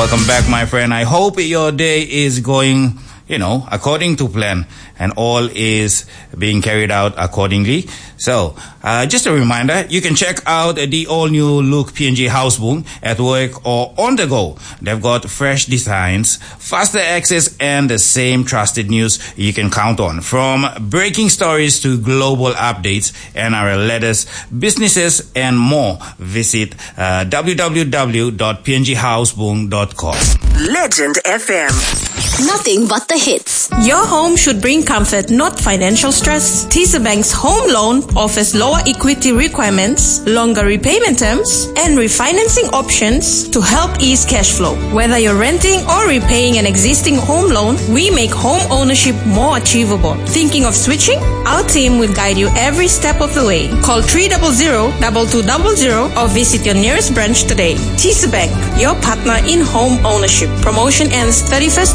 Welcome back, my friend. I hope your day is going, according to plan, and all is being carried out accordingly. So, just a reminder, you can check out the all-new look PNG Houseboom at work or on the go. They've got fresh designs, faster access, and the same trusted news you can count on. From breaking stories to global updates, NRL letters, businesses, and more. Visit www.pnghouseboom.com. Legend FM. Nothing but the hits. Your home should bring comfort, not financial stress. TISA Bank's home loan offers lower equity requirements, longer repayment terms, and refinancing options to help ease cash flow. Whether you're renting or repaying an existing home loan, we make home ownership more achievable. Thinking of switching? Our team will guide you every step of the way. Call 300-2200 or visit your nearest branch today. TISA Bank, your partner in home ownership. Promotion ends 31st